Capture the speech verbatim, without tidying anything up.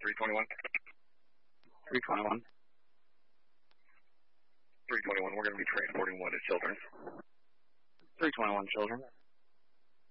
three twenty-one. three twenty-one. three twenty-one, we're going to be transporting one to Children's. three twenty-one, Children.